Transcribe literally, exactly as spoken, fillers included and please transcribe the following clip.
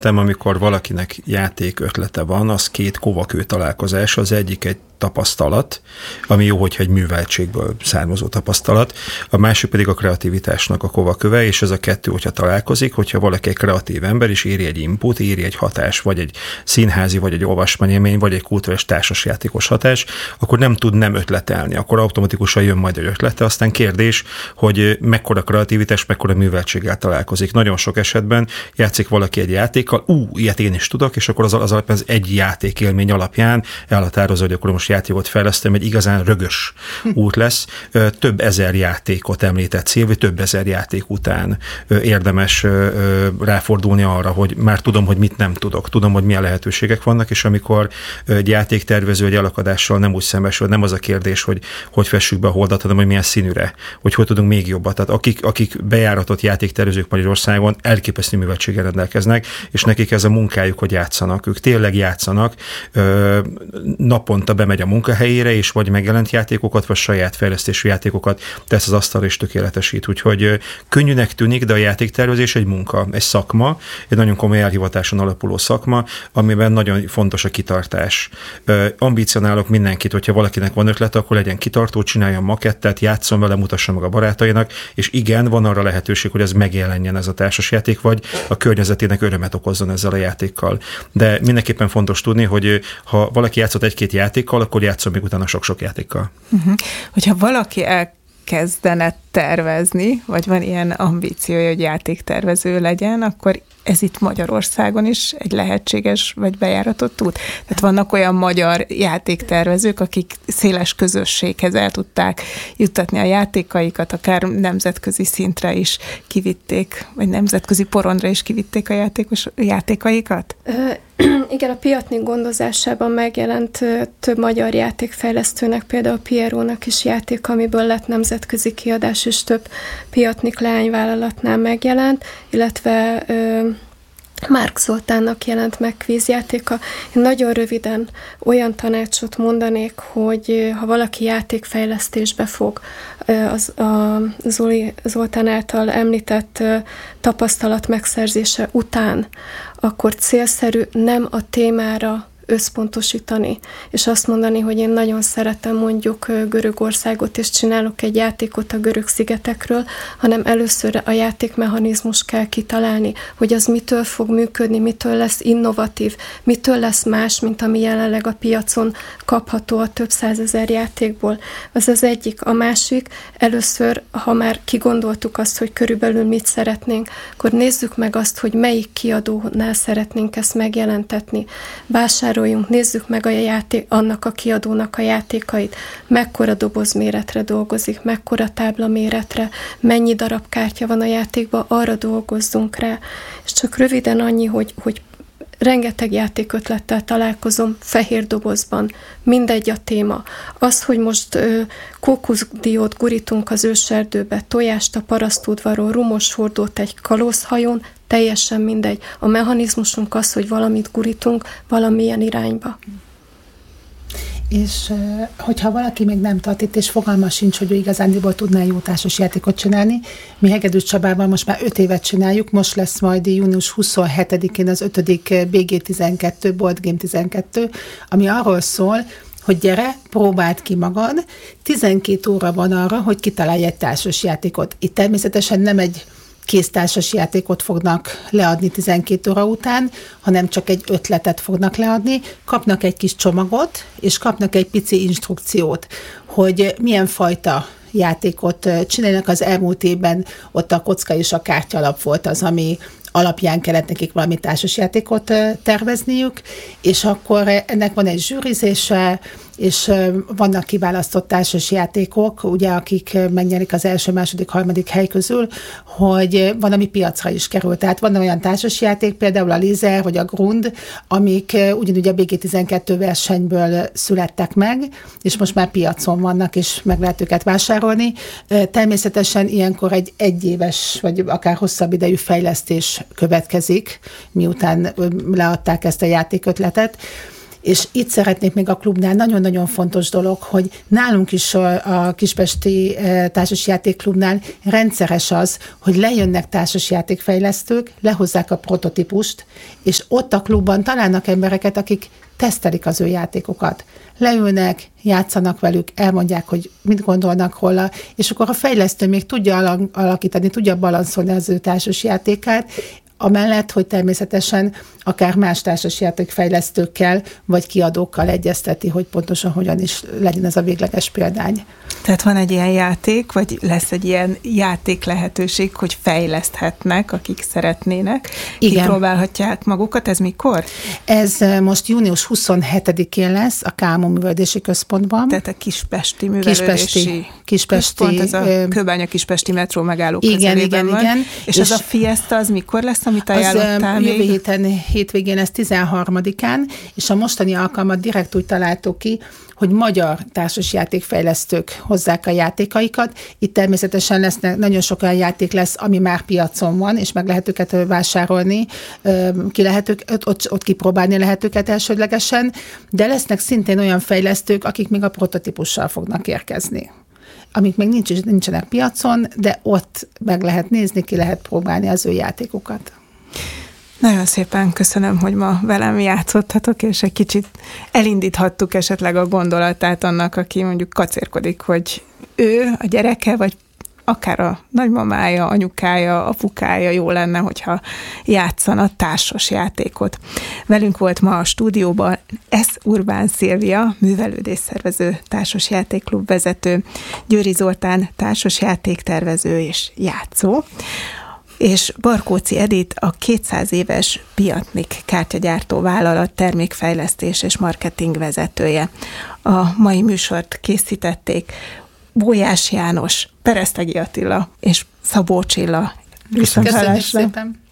Amikor valakinek játék ötlete van, az két kovakő találkozás, az egyik egy tapasztalat, ami jó, hogyha egy műveltségből származó tapasztalat, a másik pedig a kreativitásnak a kovaköve, és ez a kettő, hogyha találkozik, hogyha valaki egy kreatív ember, és éri egy input, éri egy hatás, vagy egy színházi, vagy egy olvasmányélmény, vagy egy kulturális társasjátékos hatás, akkor nem tud nem ötletelni, akkor automatikusan jön majd egy ötlete, aztán kérdés, hogy mekkora kreativitás, mekkora műveltséggel találkozik. Nagyon sok esetben játszik valaki egy játékkal, ú, ilyet én is tudok, és akkor az, az alapján az egy játékélmény alapján elhatározza, hogy akkor most játékot fejlesztem, egy igazán rögös út lesz. Több ezer játékot említett Szilvi, több ezer játék után érdemes ráfordulni arra, hogy már tudom, hogy mit nem tudok, tudom, hogy milyen lehetőségek vannak, és amikor egy játéktervező egy elakadással nem úgy szembesül, nem az a kérdés, hogy hogy fessük be a holdat, hanem hogy milyen színűre, hogy hogy tudunk még jobbat. Tehát akik, akik bejáratott játéktervezők Magyarországon elképesztő műveltséggel rendelkeznek, és nekik ez a munkájuk, hogy játszanak. Ők tényleg játszanak, naponta bemegy a munkahelyére, és vagy megjelent játékokat, vagy saját fejlesztésű játékokat tesz az asztalra és tökéletesít. Úgyhogy könnyűnek tűnik, de a játéktervezés egy munka, egy szakma, egy nagyon komoly elhivatáson alapuló szakma, amiben nagyon fontos a kitartás. Ambicionálok mindenkit, hogyha valakinek van ötlete, akkor legyen kitartó, csináljon makettet, játszon vele, mutassa meg a barátainak, és igen, van arra lehetőség, hogy ez megjelenjen ez a társasjáték, vagy a környezetének örömet okozzon ezzel a játékkal. De mindenképpen fontos tudni, hogy ha valaki játszott egy-két játékkal, akkor játszom még utána sok-sok játékkal. Uh-huh. Hogyha valaki elkezdene tervezni, vagy van ilyen ambíciója, hogy játéktervező legyen, akkor ez itt Magyarországon is egy lehetséges vagy bejáratott út? Tehát vannak olyan magyar játéktervezők, akik széles közösséghez el tudták juttatni a játékaikat, akár nemzetközi szintre is kivitték, vagy nemzetközi porondra is kivitték a játékos, játékaikat? Igen, a Piatnik gondozásában megjelent több magyar játékfejlesztőnek, például Pierónak is játék, amiből lett nemzetközi kiadás, és több Piatnik leányvállalatnál megjelent, illetve Márk Zoltánnak jelent meg kvízjátéka. Én nagyon röviden olyan tanácsot mondanék, hogy ha valaki játékfejlesztésbe fog, az a Zoli, Zoltán által említett tapasztalat megszerzése után, akkor célszerű nem a témára összpontosítani, és azt mondani, hogy én nagyon szeretem mondjuk Görögországot, és csinálok egy játékot a görög szigetekről, hanem először a játékmechanizmus kell kitalálni, hogy az mitől fog működni, mitől lesz innovatív, mitől lesz más, mint ami jelenleg a piacon kapható a több százezer játékból. Az az egyik. A másik, először, ha már kigondoltuk azt, hogy körülbelül mit szeretnénk, akkor nézzük meg azt, hogy melyik kiadónál szeretnénk ezt megjelentetni. Vásároljunk, nézzük meg a játék, annak a kiadónak a játékait, mekkora dobozméretre dolgozik, mekkora táblaméretre, mennyi darab kártya van a játékban, arra dolgozzunk rá. És csak röviden annyi, hogy, hogy rengeteg játékötlettel találkozom fehér dobozban, mindegy a téma. Az, hogy most ö, kókuszdiót gurítunk az őserdőbe, tojást a parasztudvaron, rumos hordót egy kalózhajón, teljesen mindegy. A mechanizmusunk az, hogy valamit gurítunk valamilyen irányba. És hogyha valaki még nem tart itt, és fogalma sincs, hogy ő igazándiból tudná jó társas játékot csinálni, mi Hegedűs Csabával most már öt évet csináljuk, most lesz majd június huszonhetedikén az ötödik bé gé tizenkettő, Board Game tizenkettő, ami arról szól, hogy gyere, próbáld ki magad, tizenkét óra van arra, hogy kitalálj egy társas játékot. Itt természetesen nem egy kész társas játékot fognak leadni tizenkét óra után, hanem csak egy ötletet fognak leadni, kapnak egy kis csomagot, és kapnak egy pici instrukciót, hogy milyen fajta játékot csinálnak. Az elmúlt évben ott a kocka és a kártyalap volt az, ami alapján kellett nekik valami társasjátékot tervezniük, és akkor ennek van egy zsűrizése, és vannak kiválasztott társasjátékok, ugye, akik megnyerik az első, második, harmadik hely közül, hogy van, ami piacra is kerül. Tehát van olyan társasjáték, például a Lézer vagy a Grund, amik ugyanúgy a bé gé tizenkettő versenyből születtek meg, és most már piacon vannak, és meg lehet őket vásárolni. Természetesen ilyenkor egy egyéves, vagy akár hosszabb idejű fejlesztés következik, miután leadták ezt a játékötletet, És itt szeretnék még a klubnál nagyon-nagyon fontos dolog, hogy nálunk is a Kispesti Társasjátékklubnál rendszeres az, hogy lejönnek társasjátékfejlesztők, lehozzák a prototípust, és ott a klubban találnak embereket, akik tesztelik az ő játékokat. Leülnek, játszanak velük, elmondják, hogy mit gondolnak róla, és akkor a fejlesztő még tudja alakítani, tudja balanszolni az ő társasjátékát, amellett, hogy természetesen akár más társasjátékfejlesztőkkel vagy kiadókkal egyezteti, hogy pontosan hogyan is legyen ez a végleges példány. Tehát van egy ilyen játék, vagy lesz egy ilyen játék lehetőség, hogy fejleszthetnek, akik szeretnének. Igen. Kipróbálhatják magukat, ez mikor? Ez most június huszonhetedikén lesz a Kálmon Művelődési Központban. Tehát a Kispesti Művelődési Kispesti, Kispesti Központ, ez a Kőbánya-Kispesti metró megálló igen, igen, van. igen. És, és az a Fiesta, az mikor lesz, amit ajánlottál az, még? Jövő héten, hétvégén, ez tizenharmadikán, és a mostani alkalmat direkt úgy találtuk ki, hogy magyar társasjátékfejlesztők hozzák a játékaikat. Itt természetesen lesznek, nagyon sok olyan játék lesz, ami már piacon van, és meg lehet őket vásárolni, ki lehet őket, ott, ott kipróbálni lehet őket elsődlegesen, de lesznek szintén olyan fejlesztők, akik még a prototípussal fognak érkezni, amik még nincs, nincsenek piacon, de ott meg lehet nézni, ki lehet próbálni az ő játékukat. Nagyon szépen köszönöm, hogy ma velem játszottatok, és egy kicsit elindíthattuk esetleg a gondolatát annak, aki mondjuk kacérkodik, hogy ő, a gyereke, vagy akár a nagymamája, anyukája, apukája jó lenne, hogyha játszana társas játékot. Velünk volt ma a stúdióban S. Urbán Szilvia, művelődésszervező társasjátékklub vezető, Győri Zoltán társasjátéktervező és játszó, és Barkóczy Edit, a kétszáz éves Piatnik kártyagyártó vállalat termékfejlesztés és marketing vezetője. A mai műsort készítették Bójás János, Peresztegi Attila és Szabó Csilla. Köszönjük szépen!